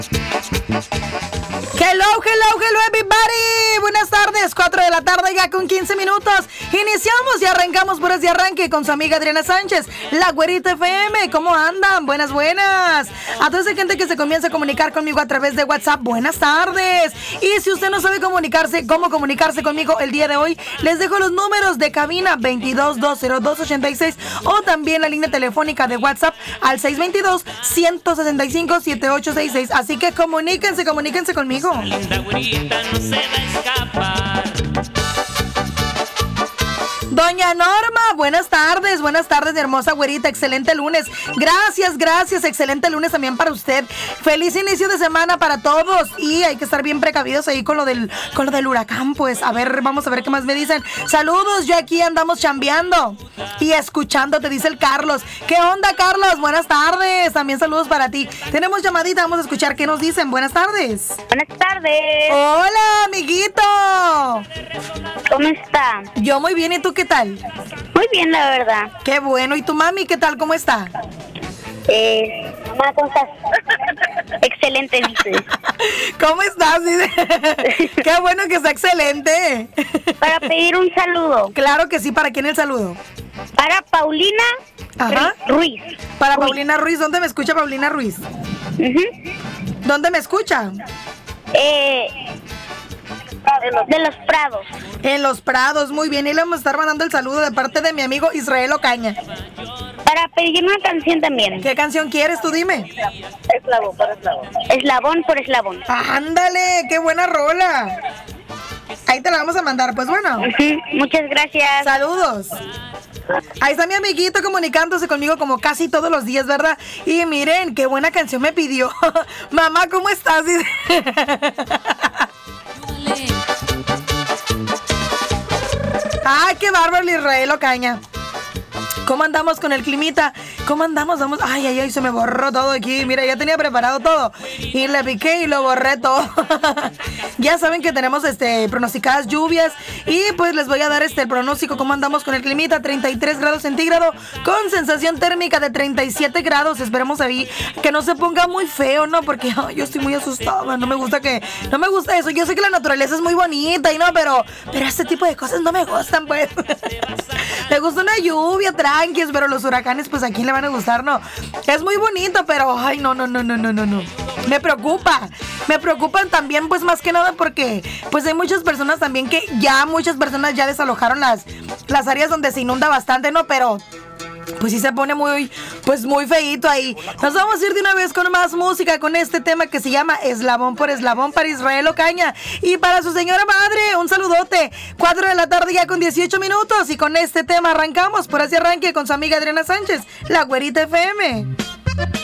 Hello everybody. Buenas tardes, 4 de la tarde ya con 15 minutos. Iniciamos y arrancamos por ese arranque con su amiga Adriana Sánchez, la Güerita FM. ¿Cómo andan? Buenas. A toda esa gente que se comienza a comunicar conmigo a través de WhatsApp, buenas tardes. Y si usted no sabe cómo comunicarse conmigo el día de hoy, les dejo los números de cabina 22-202-86 o también la línea telefónica de WhatsApp al 622-165-7866. Así que comuníquense conmigo. Linda güerita no se va a escapar. Doña Norma, buenas tardes, mi hermosa güerita, excelente lunes. Gracias, excelente lunes también para usted. Feliz inicio de semana para todos y hay que estar bien precavidos ahí con lo del huracán, pues. A ver, vamos a ver qué más me dicen. Saludos, yo aquí andamos chambeando y escuchando, te dice el Carlos. ¿Qué onda, Carlos? Buenas tardes, también saludos para ti. Tenemos llamadita, vamos a escuchar qué nos dicen. Buenas tardes. Buenas tardes. Hola, amiguito. ¿Cómo está? Yo muy bien, ¿y tú qué tal? Muy bien, la verdad. Qué bueno, ¿y tu mami qué tal? ¿Cómo está? Mamá, ¿cómo estás? Excelente, dice. ¿Cómo estás? Dice. Qué bueno que está excelente. Para pedir un saludo. Claro que sí, ¿para quién el saludo? Para Paulina Ruiz. Para Paulina Ruiz, ¿dónde me escucha Paulina Ruiz? ¿Dónde me escucha? De Los Prados. En Los Prados, muy bien. Y le vamos a estar mandando el saludo de parte de mi amigo Israel Ocaña. Para pedir una canción también. ¿Qué canción quieres? Tú dime. Eslabón por eslabón. Eslabón por eslabón. ¡Ándale! ¡Qué buena rola! Ahí te la vamos a mandar, pues bueno. Muchas gracias. Saludos. Ahí está mi amiguito comunicándose conmigo como casi todos los días, ¿verdad? Y miren, qué buena canción me pidió. Mamá, ¿cómo estás? ¡Ay, qué bárbaro, Israel Ocaña! ¿Cómo andamos con el climita? ¿Cómo andamos? Ay, se me borró todo aquí. Mira, ya tenía preparado todo y le piqué y lo borré todo. Ya saben que tenemos pronosticadas lluvias y pues les voy a dar el pronóstico. ¿Cómo andamos con el climita? 33 grados centígrados con sensación térmica de 37 grados. Esperemos ahí que no se ponga muy feo, ¿no? Porque yo estoy muy asustada. No me gusta eso. Yo sé que la naturaleza es muy bonita y no, pero este tipo de cosas no me gustan, pues. Me gusta una lluvia tranquis, pero los huracanes, pues aquí le van a gustar, ¿no? Es muy bonito, pero ay, no. Me preocupan también, pues más que nada porque pues hay muchas personas también que muchas personas ya desalojaron las áreas donde se inunda bastante, ¿no? Pero pues sí se pone muy feíto ahí. Nos vamos a ir de una vez con más música, con este tema que se llama Eslabón por Eslabón para Israel Ocaña y para su señora madre, un saludote. 4 de la tarde ya con 18 minutos y con este tema arrancamos por ese arranque con su amiga Adriana Sánchez, la Güerita FM.